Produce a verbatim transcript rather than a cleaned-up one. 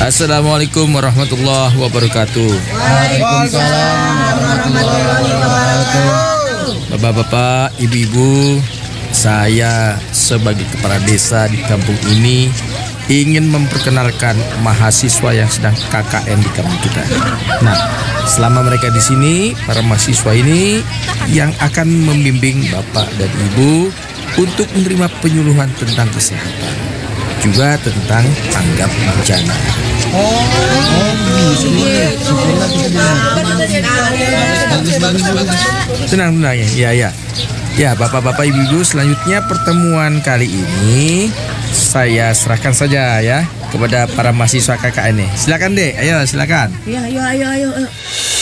Assalamualaikum warahmatullahi wabarakatuh. Waalaikumsalam warahmatullahi wabarakatuh. Bapak-bapak, ibu-ibu, saya sebagai kepala desa di kampung ini ingin memperkenalkan mahasiswa yang sedang K K N di kampung kita. Nah, selama mereka di sini, para mahasiswa ini yang akan membimbing bapak dan ibu untuk menerima penyuluhan tentang kesehatan, juga tentang tanggap bencana. Tenang, tenang ya, ya, ya. Ya, bapak-bapak, ibu-ibu, selanjutnya pertemuan kali ini saya serahkan saja ya kepada para mahasiswa K K N. Silakan deh, ayo silakan. Ya, ayo, ayo, ayo.